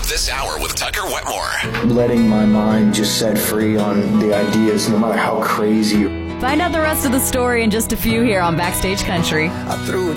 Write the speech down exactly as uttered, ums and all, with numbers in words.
This hour with Tucker Wetmore. Letting my mind just set free on the ideas, no matter how crazy. Find out the rest of the story in just a few here on Backstage Country. I threw it